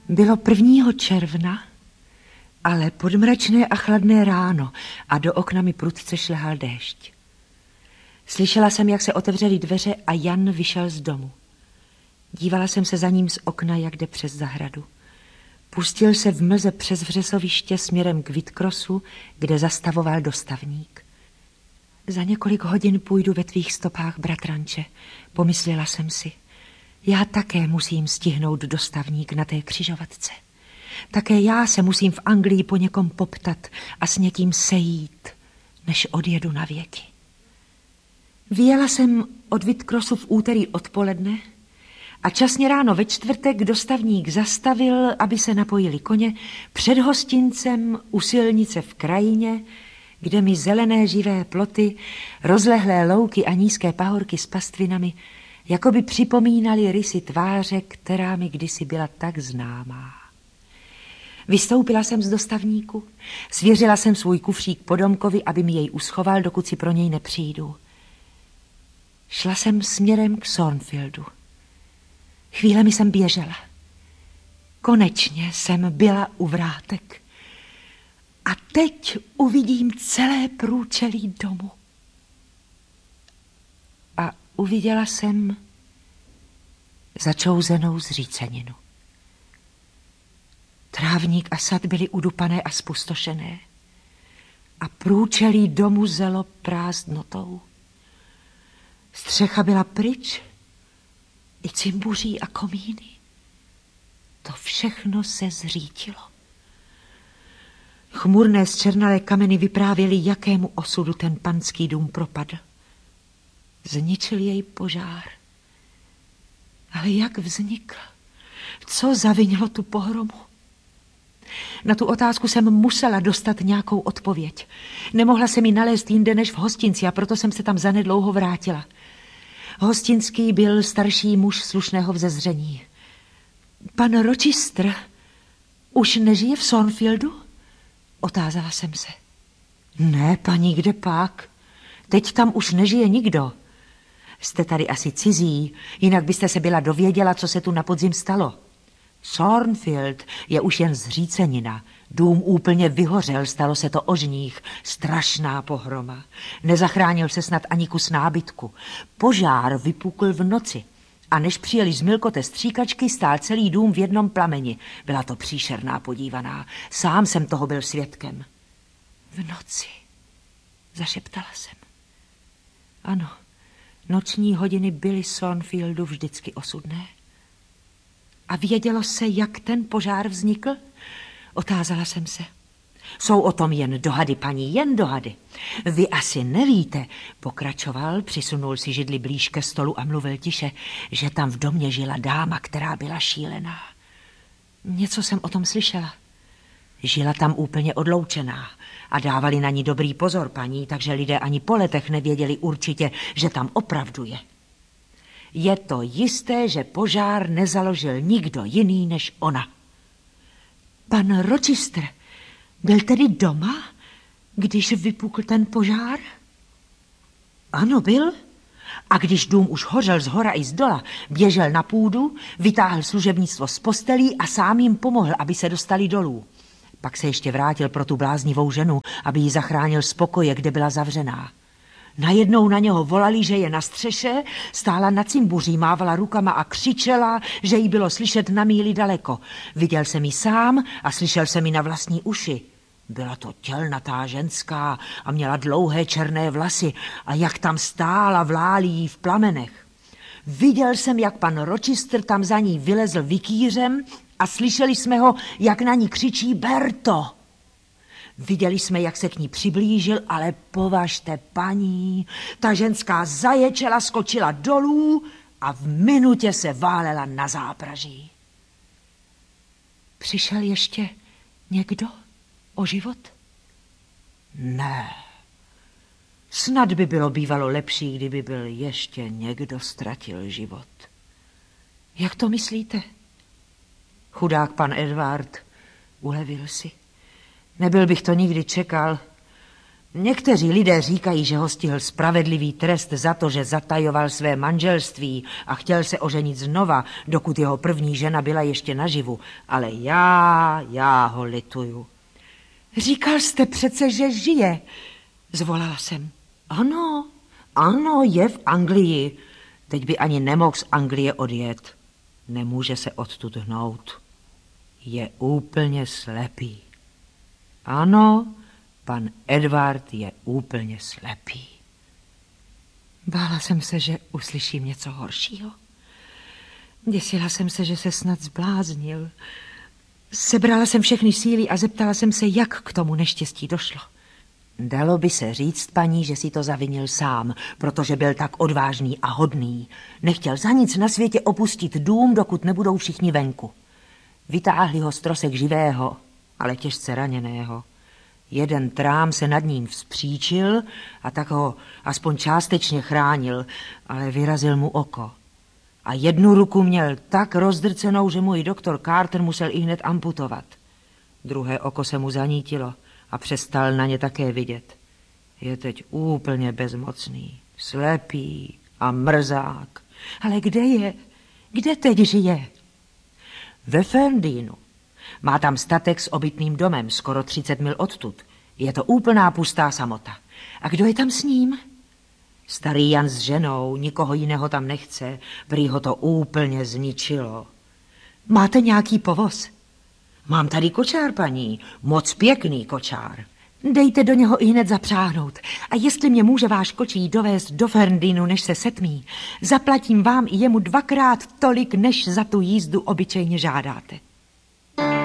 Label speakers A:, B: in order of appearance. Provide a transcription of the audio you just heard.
A: Bylo 1. června, ale podmračné a chladné ráno a do okna mi prudce šlehal déšť. Slyšela jsem, jak se otevřely dveře a Jan vyšel z domu. Dívala jsem se za ním z okna, jak jde přes zahradu. Pustil se v mlze přes vřesoviště směrem k Whitcrossu, kde zastavoval dostavník. Za několik hodin půjdu ve tvých stopách, bratranče, pomyslela jsem si. Já také musím stihnout dostavník na té křižovatce. Také já se musím v Anglii po někom poptat a s někým sejít, než odjedu na věky. Vyjela jsem od Whitcrossu v úterý odpoledne a časně ráno ve čtvrtek dostavník zastavil, aby se napojili koně před hostincem u silnice v krajině, kde mi zelené živé ploty, rozlehlé louky a nízké pahorky s pastvinami jako by připomínaly rysy tváře, která mi kdysi byla tak známá. Vystoupila jsem z dostavníku, svěřila jsem svůj kufřík podomkovi, aby mi jej uschoval, dokud si pro něj nepřijdu. Šla jsem směrem k Thornfieldu. Chvílemi jsem běžela. Konečně jsem byla u vrátek. A teď uvidím celé průčelí domu. A uviděla jsem začouzenou zříceninu. Trávník a sad byly udupané a spustošené. A průčelí domu zelo prázdnotou. Střecha byla pryč, i cimbuří a komíny. To všechno se zřítilo. Chmurné zčernalé kameny vyprávěly, jakému osudu ten panský dům propadl. Zničil jej požár. Ale jak vznikl? Co zavinilo tu pohromu? Na tu otázku jsem musela dostat nějakou odpověď. Nemohla se mi nalézt jinde než v hostinci a proto jsem se tam zanedlouho vrátila. Hostinský byl starší muž slušného vzezření. Pan Rochester už nežije v Thornfieldu? Otázala jsem se. Ne, paní, kde pak? Teď tam už nežije nikdo. Jste tady asi cizí, jinak byste se byla dověděla, co se tu na podzim stalo. Thornfield je už jen zřícenina. Dům úplně vyhořel, stalo se to o žních. Strašná pohroma. Nezachránil se snad ani kus nábytku. Požár vypukl v noci. A než přijeli z Milkote stříkačky, stál celý dům v jednom plameni. Byla to příšerná podívaná. Sám jsem toho byl svědkem. V noci, zašeptala jsem. Ano, noční hodiny byly Thornfieldu vždycky osudné. A vědělo se, jak ten požár vznikl? Otázala jsem se. Jsou o tom jen dohady, paní, jen dohady. Vy asi nevíte, pokračoval, přisunul si židli blíž ke stolu a mluvil tiše, že tam v domě žila dáma, která byla šílená. Něco jsem o tom slyšela. Žila tam úplně odloučená a dávali na ní dobrý pozor, paní, takže lidé ani po letech nevěděli určitě, že tam opravdu je. Je to jisté, že požár nezaložil nikdo jiný než ona. Pan Rochester byl tedy doma, když vypukl ten požár? Ano, byl. A když dům už hořel zhora i zdola, běžel na půdu, vytáhl služebnictvo z postelí a sám jim pomohl, aby se dostali dolů. Pak se ještě vrátil pro tu bláznivou ženu, aby ji zachránil z pokoje, kde byla zavřená. Najednou na něho volali, že je na střeše, stála na cimbuří, mávala rukama a křičela, že jí bylo slyšet na míli daleko. Viděl jsem ji sám a slyšel jsem ji na vlastní uši. Byla to tělnatá ženská a měla dlouhé černé vlasy a jak tam stála, vlálí jí v plamenech. Viděl jsem, jak pan Rochester tam za ní vylezl vikýřem a slyšeli jsme ho, jak na ní křičí Berto. Viděli jsme, jak se k ní přiblížil, ale považte, paní, ta ženská zaječela, skočila dolů a v minutě se válela na zápraží. Přišel ještě někdo o život? Ne. Snad by bylo bývalo lepší, kdyby byl ještě někdo ztratil život. Jak to myslíte? Chudák pan Edward ulevil si. Nebyl bych to nikdy čekal. Někteří lidé říkají, že ho stihl spravedlivý trest za to, že zatajoval své manželství a chtěl se oženit znova, dokud jeho první žena byla ještě naživu. Ale já ho lituju. Říkal jste přece, že žije, zvolala jsem. Ano, je v Anglii. Teď by ani nemohl z Anglie odjet. Nemůže se odtud hnout. Je úplně slepý. Ano, pan Edward je úplně slepý. Bála jsem se, že uslyším něco horšího. Děsila jsem se, že se snad zbláznil. Sebrala jsem všechny síly a zeptala jsem se, jak k tomu neštěstí došlo. Dalo by se říct, paní, že si to zavinil sám, protože byl tak odvážný a hodný. Nechtěl za nic na světě opustit dům, dokud nebudou všichni venku. Vytáhli ho z trosek živého, ale těžce raněného. Jeden trám se nad ním vzpříčil a tak ho aspoň částečně chránil, ale vyrazil mu oko. A jednu ruku měl tak rozdrcenou, že můj doktor Carter musel ihned amputovat. Druhé oko se mu zanítilo a přestal na ně také vidět. Je teď úplně bezmocný, slepý a mrzák. Ale kde je? Kde teď žije? Ve Ferndinu. Má tam statek s obytným domem, skoro 30 mil odtud. Je to úplná pustá samota. A kdo je tam s ním? Starý Jan s ženou, nikoho jiného tam nechce, prý ho to úplně zničilo. Máte nějaký povoz? Mám tady kočár, paní, moc pěkný kočár. Dejte do něho ihned zapřáhnout. A jestli mě může váš kočí dovést do Ferndinu, než se setmí, zaplatím vám i jemu 2krát tolik, než za tu jízdu obyčejně žádáte.